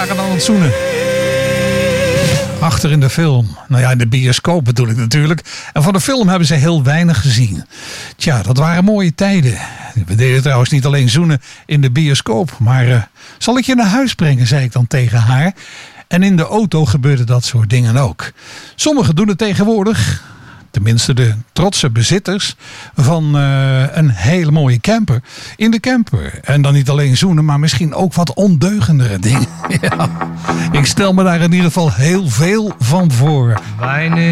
waren aan het zoenen. Achter in de film. Nou ja, in de bioscoop bedoel ik natuurlijk. En van de film hebben ze heel weinig gezien. Tja, dat waren mooie tijden. We deden trouwens niet alleen zoenen in de bioscoop. Maar zal ik je naar huis brengen, zei ik dan tegen haar. En in de auto gebeurde dat soort dingen ook. Sommigen doen het tegenwoordig. Tenminste de trotse bezitters van een hele mooie camper. In de camper. En dan niet alleen zoenen, maar misschien ook wat ondeugendere dingen. Ja. Ik stel me daar in ieder geval heel veel van voor. Weinig